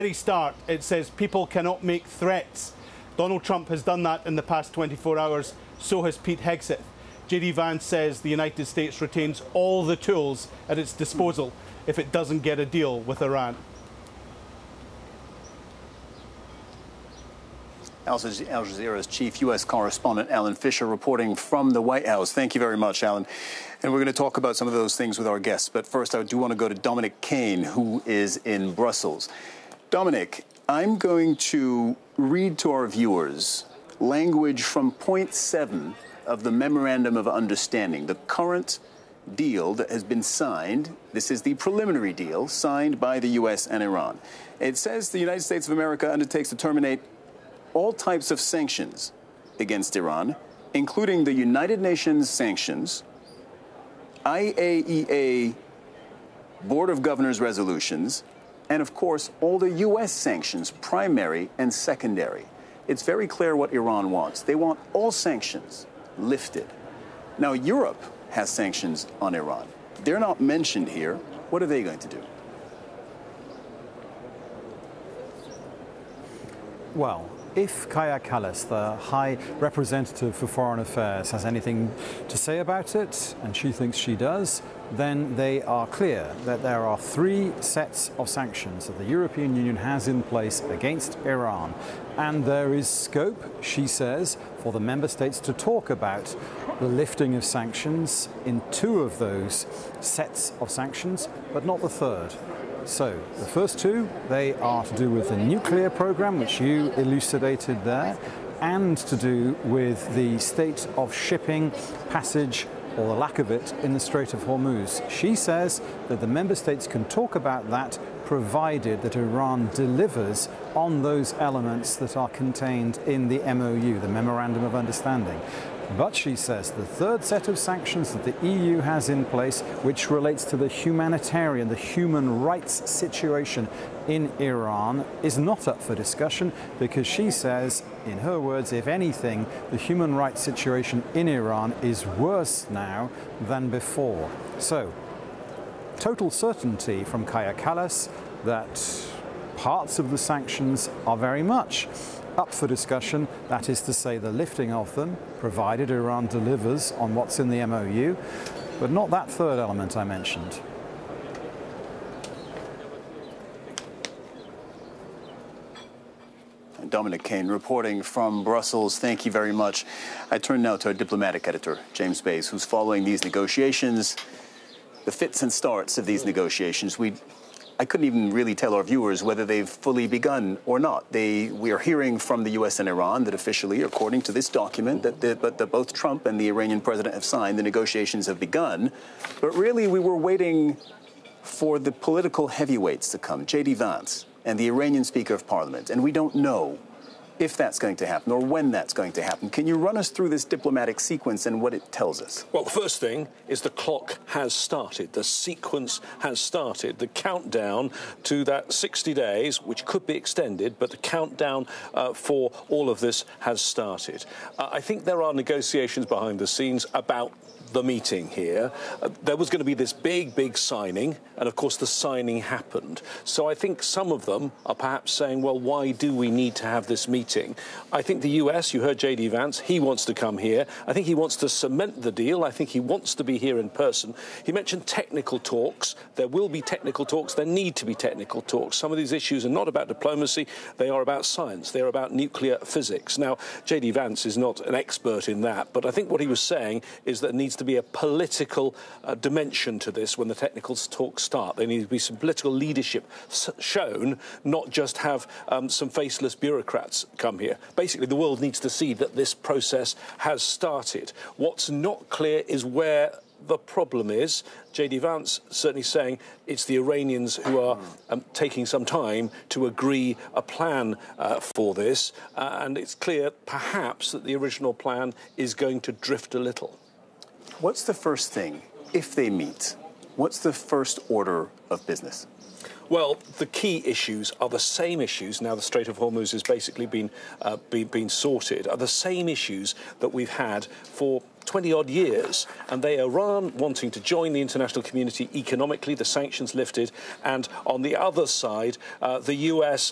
Very start, it says people cannot make threats. Donald Trump has done that in the past 24 hours, so has Pete Hegseth. JD Vance says the United States retains all the tools at its disposal if it doesn't get a deal with Iran. Al Jazeera's chief U.S. correspondent, Alan Fisher, reporting from the White House. Thank you very much, Alan. And we're going to talk about some of those things with our guests. But first, I do want to go to Dominic Kane, who is in Brussels. Dominic, I'm going to read to our viewers language from point 7 of the Memorandum of Understanding, the current deal that has been signed. This is the preliminary deal signed by the U.S. and Iran. It says the United States of America undertakes to terminate all types of sanctions against Iran, including the United Nations sanctions, IAEA Board of Governors resolutions, and of course, all the U.S. sanctions, primary and secondary. It's very clear what Iran wants. They want all sanctions lifted. Now, Europe has sanctions on Iran. They're not mentioned here. What are they going to do? Well, if Kaja Kallas, the High Representative for Foreign Affairs, has anything to say about it, and she thinks she does, then they are clear that there are 3 sets of sanctions that the European Union has in place against Iran. And there is scope, she says, for the member states to talk about the lifting of sanctions in 2 of those sets of sanctions, but not the 3rd. So, the first 2, they are to do with the nuclear program, which you elucidated there, and to do with the state of shipping, passage, or the lack of it in the Strait of Hormuz. She says that the member states can talk about that provided that Iran delivers on those elements that are contained in the MOU, the Memorandum of Understanding. But she says the 3rd set of sanctions that the EU has in place, which relates to the humanitarian, the human rights situation in Iran, is not up for discussion because she says, in her words, if anything, the human rights situation in Iran is worse now than before. So, total certainty from Kaja Kallas that parts of the sanctions are very much up for discussion, that is to say the lifting of them, provided Iran delivers on what's in the MOU, but not that 3rd element I mentioned. Dominic Kane reporting from Brussels. Thank you very much. I turn now to our diplomatic editor, James Bays, who's following these negotiations, the fits and starts of these negotiations. I couldn't even really tell our viewers whether they've fully begun or not. We are hearing from the U.S. and Iran that officially, according to this document, that both Trump and the Iranian president have signed, the negotiations have begun. But really, we were waiting for the political heavyweights to come, JD Vance and the Iranian Speaker of Parliament, and we don't know if that's going to happen or when that's going to happen. Can you run us through this diplomatic sequence and what it tells us? Well, the first thing is the clock has started. The sequence has started. The countdown to that 60 days, which could be extended, but the countdown for all of this has started. I think there are negotiations behind the scenes about the meeting here. There was going to be this big signing, and of course the signing happened. So I think some of them are perhaps saying, well, why do we need to have this meeting? I think the US, you heard JD Vance, he wants to come here. I think he wants to cement the deal. I think he wants to be here in person. He mentioned technical talks. There will be technical talks. There need to be technical talks. Some of these issues are not about diplomacy. They are about science. They are about nuclear physics. Now, JD Vance is not an expert in that, but I think what he was saying is that there needs to be a political dimension to this when the technical talks start. There needs to be some political leadership shown, not just have some faceless bureaucrats come here. Basically, the world needs to see that this process has started. What's not clear is where the problem is. JD Vance certainly saying it's the Iranians who are taking some time to agree a plan for this, and it's clear perhaps that the original plan is going to drift a little. What's the first thing, if they meet, what's the first order of business? Well, the key issues are the same issues. Now the Strait of Hormuz has basically been sorted, are the same issues that we've had for 20-odd years, and they Iran wanting to join the international community economically, the sanctions lifted, and on the other side, the US